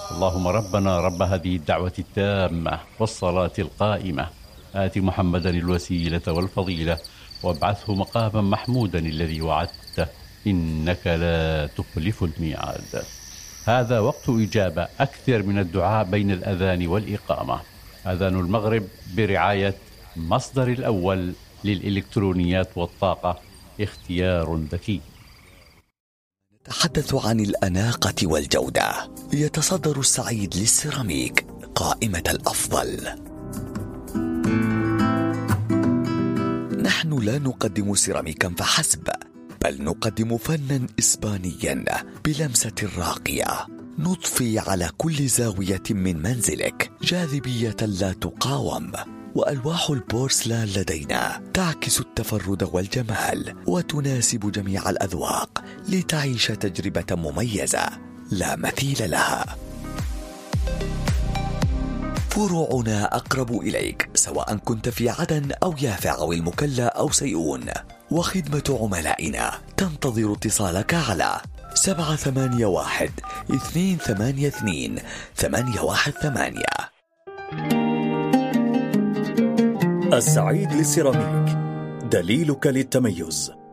اللهم ربنا رب هذه الدعوة التامة والصلاة القائمة، آت محمدا الوسيلة والفضيلة وابعثه مقاما محمودا الذي وعدته، إنك لا تخلف الميعاد. هذا وقت إجابة أكثر من الدعاء بين الأذان والإقامة. أذان المغرب برعاية مصدر الأول للإلكترونيات والطاقة، اختيار ذكي. نتحدث عن الأناقة والجودة. يتصدر السعيد للسيراميك قائمة الأفضل. نحن لا نقدم سيراميكا فحسب، بل نقدم فنا إسبانيا بلمسة راقية، نضفي على كل زاوية من منزلك جاذبية لا تقاوم. وألواح البورسلان لدينا تعكس التفرد والجمال وتناسب جميع الأذواق لتعيش تجربة مميزة لا مثيل لها. فروعنا أقرب إليك سواء كنت في عدن أو يافع أو المكلا أو سيئون، وخدمة عملائنا تنتظر اتصالك على 781-282-818. السعيد للسيراميك، دليلك للتميز.